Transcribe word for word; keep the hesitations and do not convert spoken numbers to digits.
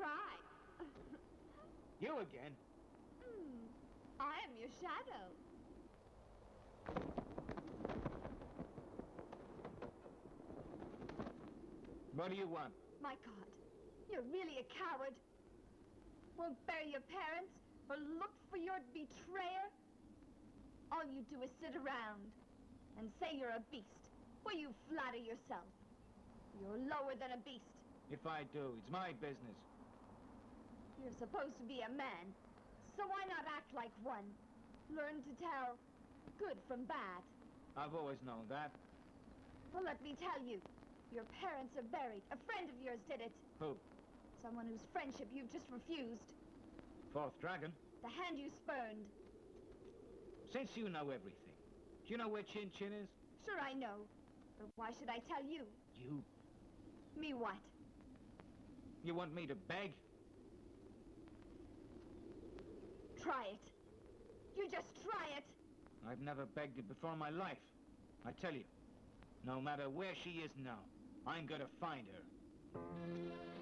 try. You again? Hmm. I am your shadow. What do you want? My God, you're really a coward. Won't bury your parents or look for your betrayer? All you do is sit around and say you're a beast. Well, you flatter yourself. You're lower than a beast. If I do, it's my business. You're supposed to be a man, so why not act like one? Learn to tell good from bad. I've always known that. Well, let me tell you, your parents are buried. A friend of yours did it. Who? Someone whose friendship you've just refused. Fourth dragon? The hand you spurned. Since you know everything, do you know where Chin Chin is? Sure I know, but why should I tell you? You? Me what? You want me to beg? Try it. You just try it. I've never begged it before in my life. I tell you, no matter where she is now, I'm gonna find her.